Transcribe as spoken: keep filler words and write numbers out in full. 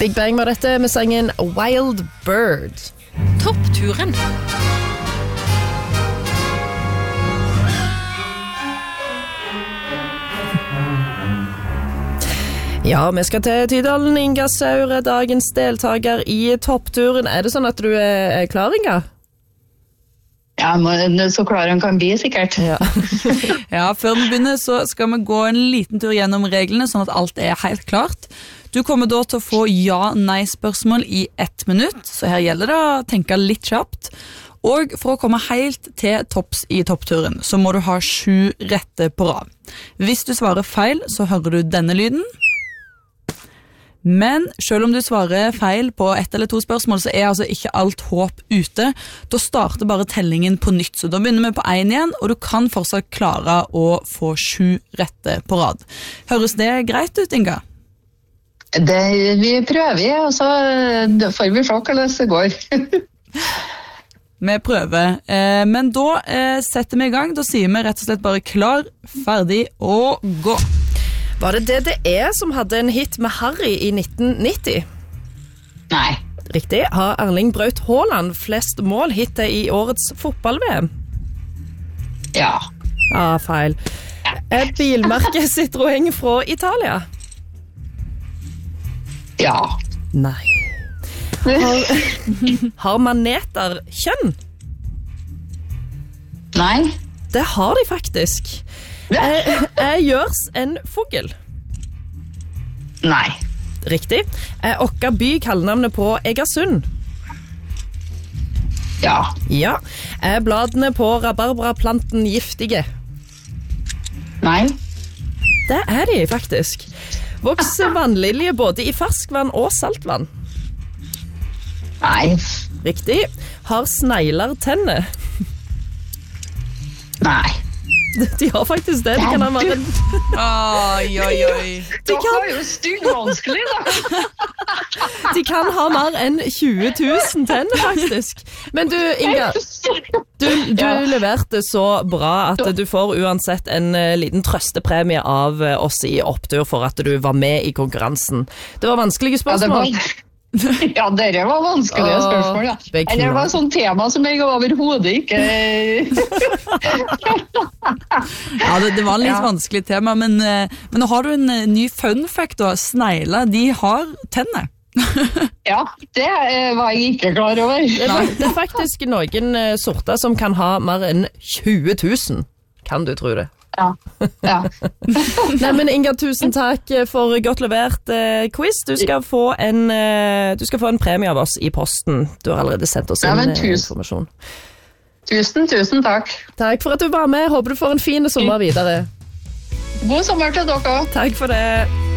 Big Bang var dette med sangen Wild Bird. Toppturen. Ja, vi skal til Tydalen. Inga Saure, dagens deltaker i toppturen. Er det sånn at du er klar, Inga? Ja, men så klar han kan bli, sikkert. Ja. Ja, før vi begynner så skal vi gå en liten tur gjennom reglene, sånn at alt er helt klart. Du kommer da til å få ja-nei-spørsmål i ett minutt, så her gjelder det å tenke litt kjapt. Og for å komme helt til topps i toppturen, så må du ha sju rette på rad. Hvis du svarer feil, så hører du denne lyden. Men selv om du svarer feil på ett eller to spørsmål, så er altså ikke alt håp ute. Da starter bare tellingen på nytt, så da begynner vi på én igjen, og du kan fortsatt klare å få sju rette på rad. Høres det greit ut, Inga? Det, vi prøver, og så får vi se hvordan det går. Vi prøver, eh, men da eh, setter vi i gang. Da sier vi rett og slett bare klar, ferdig og gå. Var det D D E som hadde en hit med Harry i nitten nitti? Nei. Riktig. Har Erling Braut Haaland flest mål hittet i årets fotball-V M? Ja. Ah, feil. Er bilmerket Citroën fra Italia? Ja. Nei. Har, har maneter kjønn? Nei. Det har de faktisk. Er, er gjørs en fugl? Nei. Riktig. Er Okka by kallenavnet på Egersund? Ja. Ja. Er bladene på rabarbraplanten giftige? Nei. Det er de faktisk. Vokser vannlilje både i ferskvann og saltvann? Nei. Riktig. Har snegler tenner? Nei. De har faktisk det. De kan ha mer enn... Oi, oi, oi. Det var jo styrt vanskelig, da. De kan ha mer enn tjue tusen tenner, faktisk. Men du, Inga, du, du leverte så bra at du får uansett en liten trøstepremie av oss i Opptur for at du var med i konkurransen. Det var vanskelige spørsmål. Ja, det var... Ja, dere var vanskelige spørsmål, ja. Eller det var et sånt tema som jeg overhodet ikke... Ja, det, det var en litt Ja. vanskelig tema, men, eh, men nå har du en eh, ny fun fact da. Snegler, de har tenner. Ja, det eh, var jeg ikke klar over. Det er, det er faktisk noen eh, sorter som kan ha mer enn tjue tusen. Kan du tro det? Ja, ja. Nei, men Inga, tusen takk for godt levert eh, quiz. Du skal få en eh, du skal få en premie av oss i posten. Du har allerede sendt oss Ja, inn men eh, tusen. informasjon. Tusen, tusen takk. Takk for at du var med. Håper du får en fin sommer videre. God sommer til dere. Takk for det.